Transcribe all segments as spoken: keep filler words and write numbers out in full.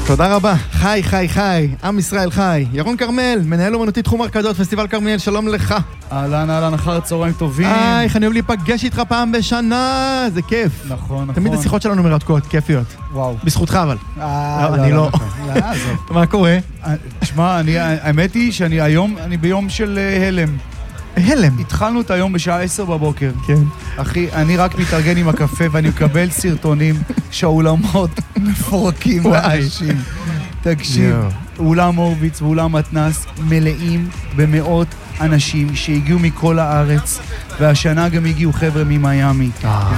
תודה רבה. חי, חי, חי. עם ישראל חי. ירון כרמל, מנהל אומנותי תחום הרקדות, פסטיבל כרמיאל, שלום לך. אהלן, אהלן, אחר צהריים טובים. היי, איך אני אוהב להיפגש איתך פעם בשנה, זה כיף. נכון, נכון. תמיד השיחות שלנו מרתקות, כיפיות. וואו. בזכותך אבל. אה, אני לא. מה קורה? תשמע, האמת היא שאני היום, אני ביום של הלם. הלם. התחלנו את היום בשעה עשר בבוקר. כן. אחי, אני רק מתארגן עם הקפה ואני מקבל סרטונים שהאולמות מפורקים לאנשים. תקשיב, אולם הורוביץ ואולם מתנ"ס מלאים במאות אנשים שהגיעו מכל הארץ, והשנה גם הגיעו חבר'ה ממיימי,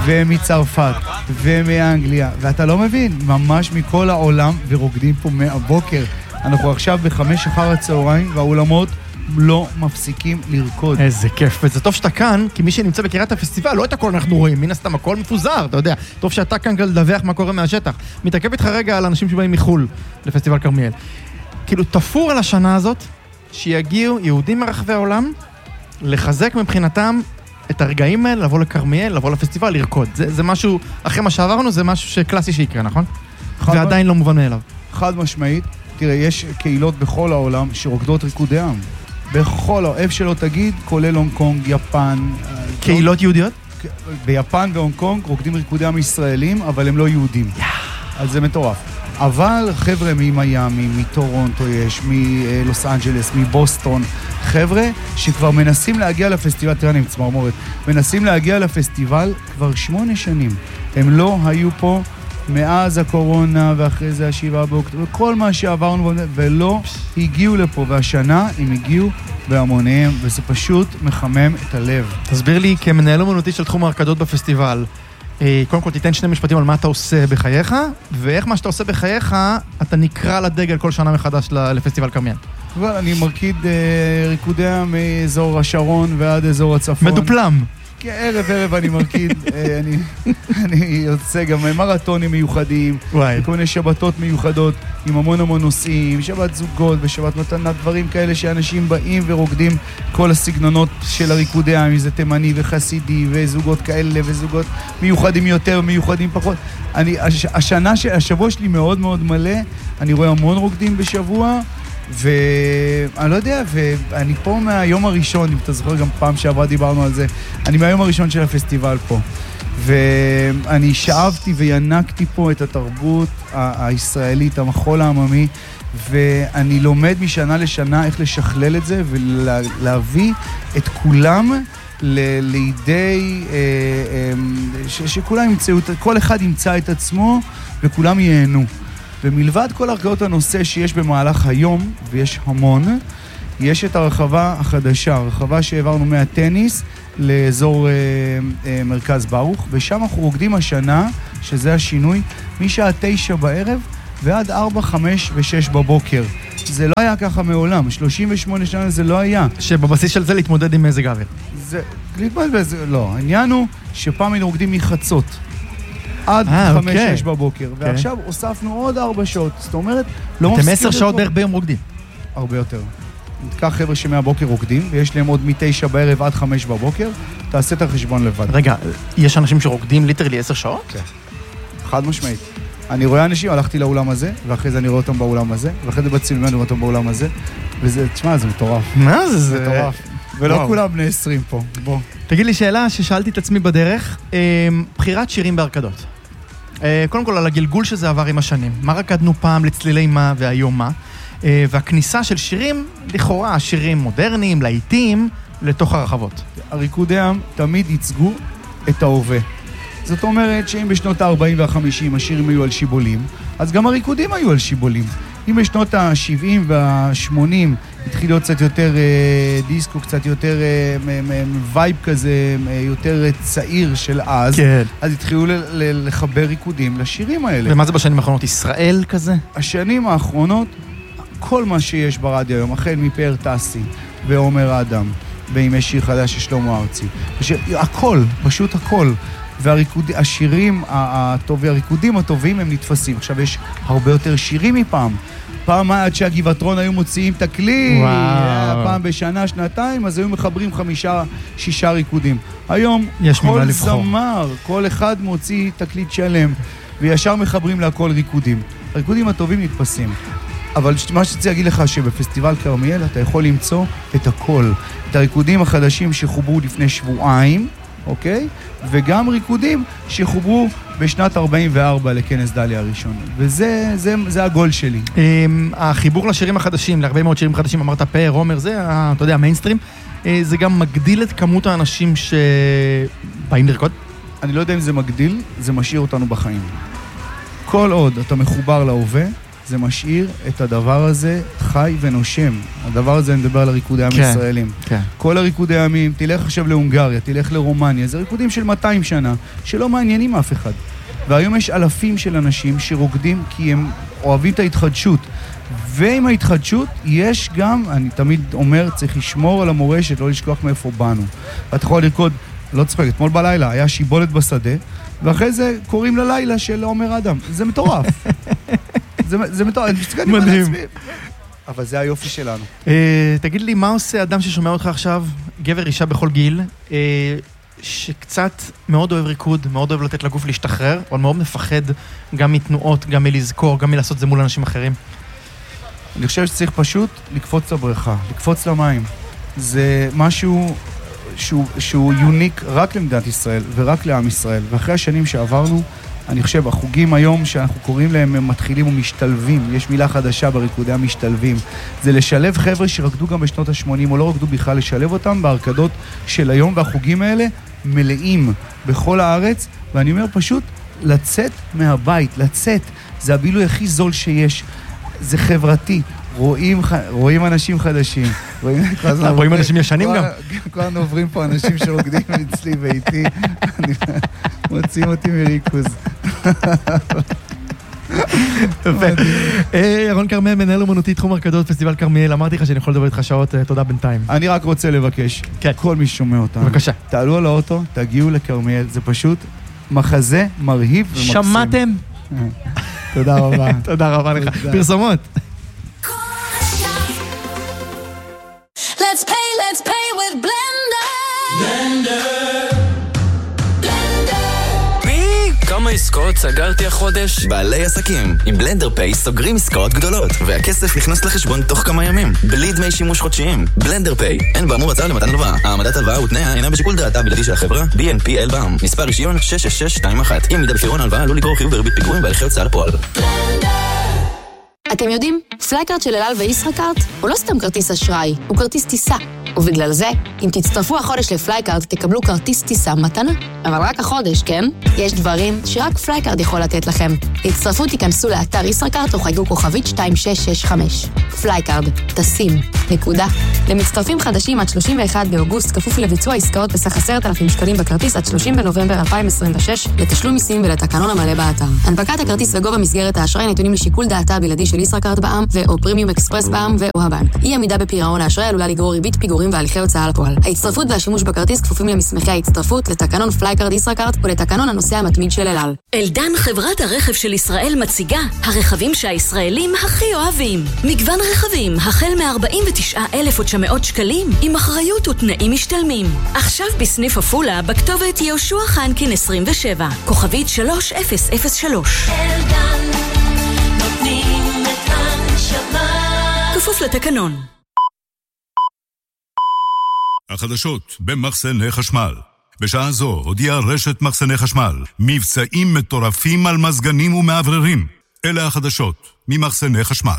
ומצרפת, ומאנגליה, ואתה לא מבין, ממש מכל העולם, ורוקדים פה מהבוקר. אנחנו עכשיו בחמש אחר הצהריים, והאולמות לא מפסיקים לרקוד. איזה כיף, וזה טוב שאתה כאן, כי מי שנמצא בקריית הפסטיבל, לא את הכל אנחנו רואים, מן הסתם הכל מפוזר, אתה יודע. טוב שאתה כאן לדווח מה קורה מהשטח. מתעכב איתך רגע על אנשים שבאים מחול לפסטיבל כרמיאל. כאילו, תפור על השנה הזאת, שיגיעו יהודים מרחבי העולם, לחזק מבחינתם את הרגעים האלה, לבוא לכרמיאל, לבוא לפסטיבל, לרקוד. זה, זה משהו, אחרי מה שעברנו, זה משהו שקלאסי שיקרה, נכון? ועדיין לא מובן מאליו. חד משמעית. תראה, יש קהילות בכל העולם שרוקדות ריקודי עם. בכל העולם, שלא תגיד, כולל הונג קונג, יפן. קהילות יהודיות? ביפן והונג קונג רוקדים ריקודי עם ישראלים, אבל הם לא יהודים. אז זה מטורף. אבל חבר'ה ממיימי, מטורונטו יש, מלוס אנג'לס, מבוסטון, חבר'ה שכבר מנסים להגיע לפסטיבל, תראה אני מצמרמורת, מנסים להגיע לפסטיבל כבר שמונה שנים. הם לא היו פה מאז הקורונה ואחרי זה השבעה באוקטובר, כל מה שעברנו ולא הגיעו לפה, והשנה הם הגיעו בהמוניהם, וזה פשוט מחמם את הלב. תסביר לי, כמנהל אומנותי של תחום הרקדות בפסטיבל, קודם כל תיתן שני משפטים על מה אתה עושה בחייך, ואיך מה שאתה עושה בחייך, אתה נקרא לדגל כל שנה מחדש לפסטיבל כרמיאל. אבל אני מרקיד ריקודיה מאזור השרון ועד אזור הצפון. מדופלם. ערב ערב אני מרקיד, אני, אני יוצא גם מרתונים מיוחדים, כל מיני שבתות מיוחדות עם המון המון נושאים, שבת זוגות ושבת מתנה, דברים כאלה שאנשים באים ורוקדים כל הסגנונות של הריקודי עם, אם זה תימני וחסידי וזוגות כאלה וזוגות מיוחדים יותר, מיוחדים פחות. אני, השנה, השבוע שלי מאוד מאוד מלא, אני רואה המון רוקדים בשבוע, ואני לא יודע, ואני פה מהיום הראשון, אם אתה זוכר גם פעם שעברה דיברנו על זה, אני מהיום הראשון של הפסטיבל פה, ואני שאבתי וינקתי פה את התרבות הישראלית, המחול העממי, ואני לומד משנה לשנה איך לשכלל את זה ולהביא את כולם ל- לידי, ש- שכולם ימצאו, כל אחד ימצא את עצמו וכולם ייהנו. ומלבד כל הרכאות הנושא שיש במהלך היום, ויש המון, יש את הרחבה החדשה, הרחבה שהעברנו מהטניס לאזור אה, אה, מרכז ברוך, ושם אנחנו רוקדים השנה, שזה השינוי, משעה תשע בערב ועד ארבע, חמש ושש בבוקר. זה לא היה ככה מעולם, שלושים ושמונה שנה זה לא היה. שבבסיס של זה להתמודד עם מזג האוויר. זה, להתמודד בזה, לא. העניין הוא שפעם היינו רוקדים מחצות. עד חמש שש בבוקר, ועכשיו הוספנו עוד ארבע שעות, זאת אומרת, לא מפסיקים... אתם עשר שעות בערך ביום רוקדים? הרבה יותר. כך חבר'ה שמהבוקר רוקדים, ויש להם עוד מתשע בערב עד חמש בבוקר, תעשה את החשבון לבד. רגע, יש אנשים שרוקדים ליטרלי עשר שעות? כן. חד משמעית. אני רואה אנשים, הלכתי לאולם הזה, ואחרי זה אני רואה אותם באולם הזה, ואחרי זה בצילומים אני רואה אותם באולם הזה, וזה, תשמע, זה מטורף. מה זה? זה מטורף. ולא כולם בני עשרים פה, בוא. תגיד לי שאלה ששאלתי את עצמי בדרך, בחירת שירים בהרקדות. קודם כל על הגלגול שזה עבר עם השנים. מה רקדנו פעם לצלילי מה והיום מה? והכניסה של שירים, לכאורה שירים מודרניים, להיטים, לתוך הרחבות. הריקודי עם תמיד ייצגו את ההווה. זאת אומרת שאם בשנות ה-ארבעים וה-חמישים השירים היו על שיבולים, אז גם הריקודים היו על שיבולים. אם בשנות ה-שבעים וה-שמונים התחיל להיות קצת יותר אה, דיסקו, קצת יותר אה, וייב כזה, אה, יותר צעיר של אז, כן. אז התחילו ל- ל- לחבר ריקודים לשירים האלה. ומה זה בשנים האחרונות? ישראל כזה? השנים האחרונות, כל מה שיש ברדיו היום, החל מפאר טסי ועומר אדם, וימי שיר חדש של שלמה ארצי, וש... הכל, פשוט הכל. והשירים הטובים, הריקודים הטובים הם נתפסים. עכשיו יש הרבה יותר שירים מפעם. פעם עד שהגבעתרון היו מוציאים תקליט, פעם בשנה, שנתיים, אז היו מחברים חמישה, שישה ריקודים. היום כל זמר, כל אחד מוציא תקליט שלם, וישר מחברים להכל ריקודים. הריקודים הטובים נתפסים. אבל מה שצריך להגיד לך שבפסטיבל כרמיאל אתה יכול למצוא את הכל. את הריקודים החדשים שחוברו לפני שבועיים, אוקיי? וגם ריקודים שחוברו בשנת ארבעים וארבע לכנס דליה הראשון. וזה זה, זה הגול שלי. החיבור לשירים החדשים, להרבה מאוד שירים חדשים, אמרת פאר, רומר, זה, אתה יודע, המיינסטרים, זה גם מגדיל את כמות האנשים שבאים לרקוד? אני לא יודע אם זה מגדיל, זה משאיר אותנו בחיים. כל עוד אתה מחובר להווה, זה משאיר את הדבר הזה חי ונושם. הדבר הזה אני מדבר על הריקודי העם הישראלים. כן. כל הריקודי העמים, תלך עכשיו להונגריה, תלך לרומניה, זה ריקודים של מאתיים שנה, שלא מעניינים אף אחד. והיום יש אלפים של אנשים שרוקדים כי הם אוהבים את ההתחדשות. ועם ההתחדשות יש גם, אני תמיד אומר, צריך לשמור על המורשת, לא לשכוח מאיפה באנו. אתה יכול לרקוד, לא צחק, אתמול בלילה היה שיבולת בשדה, ואחרי זה קוראים ללילה של עומר אדם. זה מטורף. זה, זה מטורף, אני מסתכל על עצמי. אבל זה היופי שלנו. תגיד לי, מה עושה אדם ששומע אותך עכשיו, גבר אישה בכל גיל, שקצת מאוד אוהב ריקוד, מאוד אוהב לתת לגוף להשתחרר, אבל מאוד מפחד גם מתנועות, גם מלזכור, גם מלעשות זה מול אנשים אחרים? אני חושב שצריך פשוט לקפוץ לבריכה, לקפוץ למים. זה משהו שהוא, שהוא יוניק רק למדינת ישראל ורק לעם ישראל. ואחרי השנים שעברנו, אני חושב, החוגים היום שאנחנו קוראים להם, הם מתחילים ומשתלבים. יש מילה חדשה בריקודי המשתלבים. זה לשלב חבר'ה שרקדו גם בשנות ה-שמונים, או לא רקדו בכלל, לשלב אותם בהרקדות של היום, והחוגים האלה מלאים בכל הארץ. ואני אומר פשוט, לצאת מהבית, לצאת. זה הבילוי הכי זול שיש. זה חברתי. רואים, רואים אנשים חדשים. רואים, רואים אנשים ישנים גם. כולנו עוברים פה אנשים שרוקדים אצלי ואיתי. מוצאים אותי מריכוז. ירון כרמיאל, מנהל אומנותי תחום הרקדות פסטיבל כרמיאל, אמרתי לך שאני יכול לדבר איתך שעות, תודה בינתיים. אני רק רוצה לבקש, כל מי ששומע אותנו, בבקשה. תעלו על האוטו, תגיעו לכרמיאל, זה פשוט מחזה מרהיב ומקסים. שמעתם? תודה רבה. תודה רבה לך. פרסומות. Let's pay, let's pay with Blender. Blender. Blender. פי, כמה עסקאות סגרתי החודש? בעלי עסקים. עם בלנדר פיי סוגרים עסקאות גדולות, והכסף נכנס לחשבון תוך כמה ימים. בלי דמי שימוש חודשיים. בלנדר פיי. אין באמור הצעה למתן הלוואה. העמדת הלוואה ותנאיה אינה בשיקול דעתה בלעדי של החברה. בי אן פי אל בע"מ. מספר רישיון שש שש שש שתיים אחת. אם מידה בפירעון ההלוואה עלול לגרור חיוב בריבית פיגורים בהליכי הוצאה לפועל. אתם יודעים, פלייקארד של אל על וישראכרט הוא לא סתם כרטיס אשראי, הוא כרטיס טיסה. ובגלל זה, אם תצטרפו החודש לפלייקארד, תקבלו כרטיס טיסה מתנה. אבל רק החודש, כן? יש דברים שרק פלייקארד יכול לתת לכם. להצטרפו תיכנסו לאתר ישראכרט או חייגו כוכבית שתיים שש שש חמש. פלייקארד, טסים, נקודה. למצטרפים חדשים עד שלושים ואחד באוגוסט, כפוף לביצוע עסקאות בסך עשרת אלפים שקלים בכרטיס עד שלושים בנובמבר אלפיים עשרים ושש, לתשלום מיסים ולתקנון המלא באתר. הנפקת הכרטיס וגובה מסגרת האשראי נתונים לשיקול דעתה הבלעדי של ישראכרט בע"מ ו/או פרימיום אקספרס בע"מ ו/או הבנק. אי עמידה בפירעון האשראי עלולה לגרור ריבית פיגורים והליכי הוצאה לפועל. ההצטרפות והשימוש בכרטיס כפופים למסמכי ההצטרפות, לתקנון פלייקארד ישראכרט ולתקנון הנוסע המתמיד של אל על. אלדן, חברת הרכב של ישראל, מציגה הרכבים שהישראלים הכי אוהבים. מגוון רכבים החל מ-ארבעים ותשעה אלף ותשע מאות שקלים עם אחריות ותנאים משתלמים. עכשיו בסניף עפולה בכתובת יהושע חנקין עשרים ושבע, כוכבית שלוש אפס אפס שלוש. אלדן, נותנים את הנשמה. כפוף לתקנון. החדשות במחסני חשמל. בשעה זו הודיעה רשת מחסני חשמל מבצעים מטורפים על מזגנים ומעבררים. אלה החדשות ממחסני חשמל.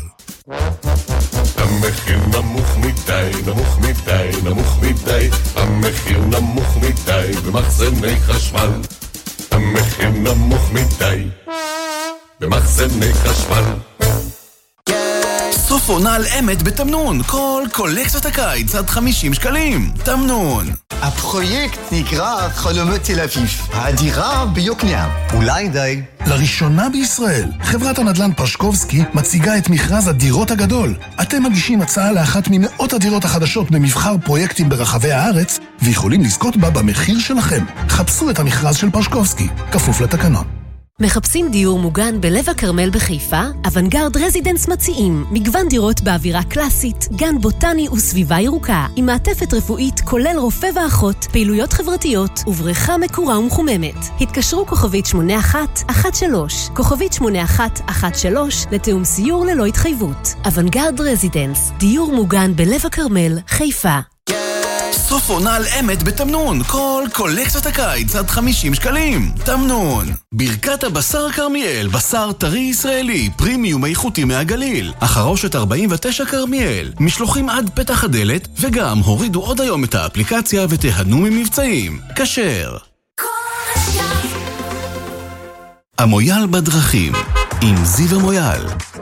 המחיר נמוך מדי, נמוך מדי, נמוך מדי. המחיר נמוך מדי במחסני חשמל. המחיר נמוך מדי במחסני חשמל. סוף עונה על אמת בתמנון. כל קולקציות הקיץ עד חמישים שקלים. תמנון. הפרויקט נקרא חלומות תל אביב. הדירה ביוקנעם. אולי די. לראשונה בישראל, חברת הנדל"ן פרשקובסקי מציגה את מכרז הדירות הגדול. אתם מגישים הצעה לאחת ממאות הדירות החדשות במבחר פרויקטים ברחבי הארץ, ויכולים לזכות בה במחיר שלכם. חפשו את המכרז של פרשקובסקי, כפוף לתקנון. מחפשים דיור מוגן בלב הכרמל בחיפה? אוונגרד רזידנס מציעים מגוון דירות באווירה קלאסית, גן בוטני וסביבה ירוקה, עם מעטפת רפואית כולל רופא ואחות, פעילויות חברתיות ובריכה מקורה ומחוממת. התקשרו כוכבית שמונה אחת אחת שלוש, כוכבית שמונה אחת אחת שלוש לתאום סיור ללא התחייבות. אוונגרד רזידנס, דיור מוגן בלב הכרמל, חיפה. סוף עונה על אמת בתמנון, כל קולקציית הקיץ עד חמישים שקלים. תמנון, ברכת הבשר כרמיאל, בשר טרי ישראלי, פרימיום איכותי מהגליל, החרושת ארבעים ותשע כרמיאל, משלוחים עד פתח הדלת, וגם הורידו עוד היום את האפליקציה ותהנו ממבצעים. כשר. המויאל בדרכים, עם זיו המויאל.